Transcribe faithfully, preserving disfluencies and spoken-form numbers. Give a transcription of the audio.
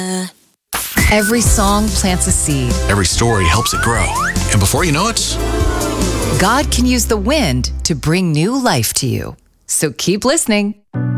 Every song plants a seed. Every story helps it grow. And before you know it, God can use the wind to bring new life to you. So keep listening.